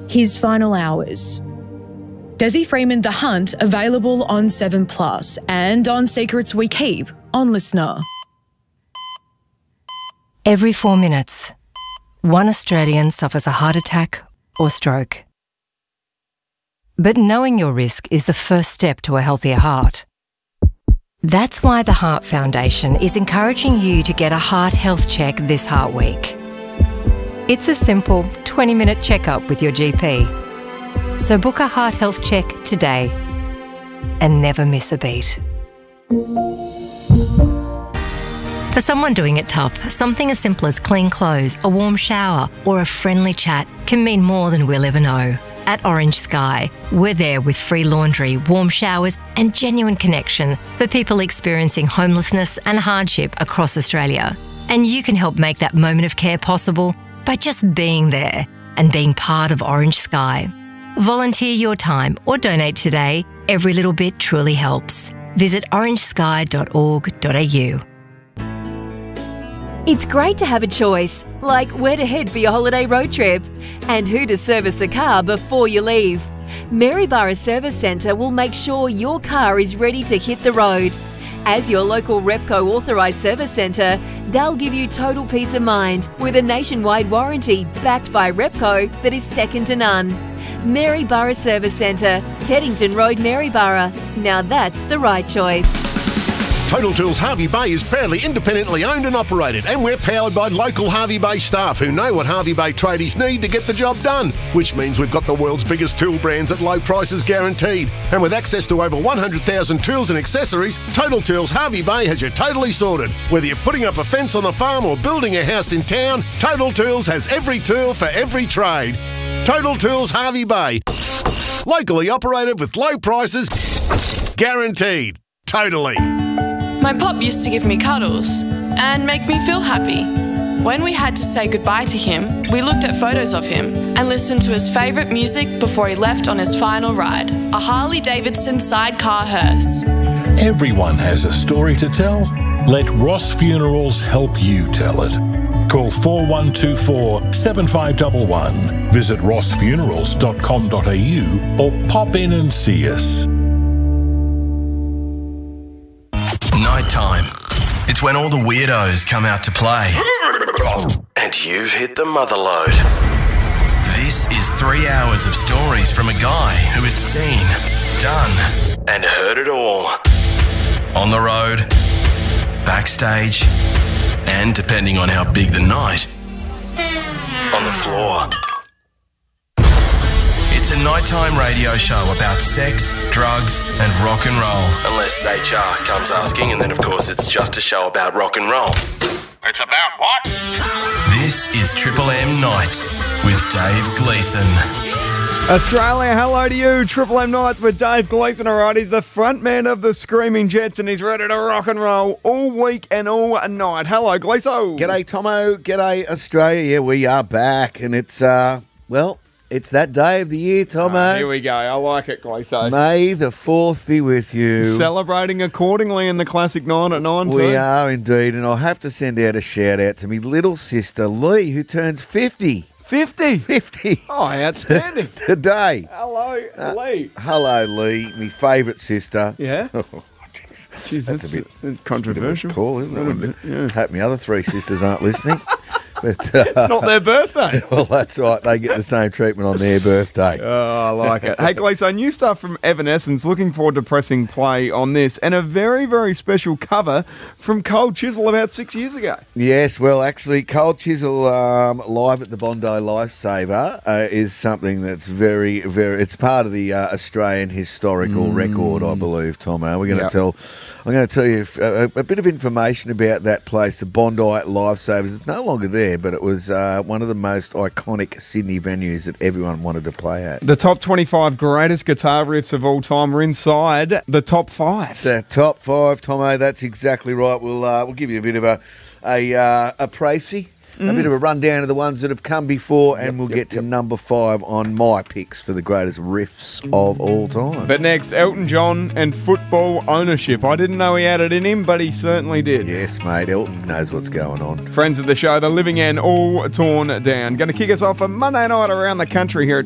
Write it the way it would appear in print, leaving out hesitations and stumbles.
His Final Hours. Desi Freeman, The Hunt, available on 7plus and on Secrets We Keep on Listener. Every 4 minutes, one Australian suffers a heart attack or stroke. But knowing your risk is the first step to a healthier heart. That's why the Heart Foundation is encouraging you to get a heart health check this Heart Week. It's a simple 20-minute checkup with your GP. So book a heart health check today and never miss a beat. For someone doing it tough, something as simple as clean clothes, a warm shower or a friendly chat can mean more than we'll ever know. At Orange Sky, we're there with free laundry, warm showers and genuine connection for people experiencing homelessness and hardship across Australia. And you can help make that moment of care possible by just being there and being part of Orange Sky. Volunteer your time or donate today. Every little bit truly helps. Visit orangesky.org.au. It's great to have a choice, like where to head for your holiday road trip and who to service a car before you leave. Maryborough Service Centre will make sure your car is ready to hit the road. As your local Repco authorised service centre, they'll give you total peace of mind with a nationwide warranty backed by Repco that is second to none. Maryborough Service Centre, Teddington Road, Maryborough. Now that's the right choice. Total Tools Hervey Bay is proudly independently owned and operated, and we're powered by local Hervey Bay staff who know what Hervey Bay tradies need to get the job done, which means we've got the world's biggest tool brands at low prices guaranteed. And with access to over 100,000 tools and accessories, Total Tools Hervey Bay has you totally sorted. Whether you're putting up a fence on the farm or building a house in town, Total Tools has every tool for every trade. Total Tools Hervey Bay. Locally operated with low prices, guaranteed. Totally. My pop used to give me cuddles and make me feel happy. When we had to say goodbye to him, we looked at photos of him and listened to his favourite music before he left on his final ride, a Harley-Davidson sidecar hearse. Everyone has a story to tell. Let Ross Funerals help you tell it. Call 4124 7511. Visit rossfunerals.com.au or pop in and see us. Nighttime. It's when all the weirdos come out to play. And you've hit the mother load. This is 3 hours of stories from a guy who has seen, done, and heard it all. On the road, backstage, and depending on how big the night, on the floor. It's a nighttime radio show about sex, drugs, and rock and roll. Unless HR comes asking, and then of course it's just a show about rock and roll. It's about what? This is Triple M Nights with Dave Gleeson. Australia, hello to you. Triple M Nights with Dave Gleeson. All right, he's the front man of the Screaming Jets and he's ready to rock and roll all week and all night. Hello, Gleeso. G'day, Tomo. G'day, Australia. Yeah, we are back and it's, it's that day of the year, Tomo. Here we go. I like it, Gleeso. May the 4th be with you. Celebrating accordingly in the classic 9 at 9 too. We are indeed, and I'll have to send out a shout out to me little sister Lee, who turns 50. 50? 50. Oh, outstanding. Today. Hello, Lee. Hello, Lee, my favourite sister. Yeah? Jeez, that's a bit controversial. Cool, isn't it? A bit, yeah. Hope my other 3 sisters aren't listening. But, it's not their birthday. Well, that's right. They get the same treatment on their birthday. Oh, I like it. Hey, Gleeso, new stuff from Evanescence. Looking forward to pressing play on this. And a very, very special cover from Cold Chisel about 6 years ago. Yes, well, actually, Cold Chisel live at the Bondi Lifesaver is something that's very, very... It's part of the Australian historical record, I believe, Tomo. We're going to I'm going to tell you a bit of information about that place, the Bondi Lifesavers. It's no longer there, but it was one of the most iconic Sydney venues that everyone wanted to play at. The top 25 greatest guitar riffs of all time were inside the top 5. The top 5, Tomo, that's exactly right. We'll give you a bit of a précis. A bit of a rundown of the ones that have come before, and we'll get to number 5 on my picks for the greatest riffs of all time. But next, Elton John and football ownership. I didn't know he had it in him, but he certainly did. Yes, mate. Elton knows what's going on. Friends of the show, The Living End, All Torn Down. Going to kick us off a Monday night around the country here at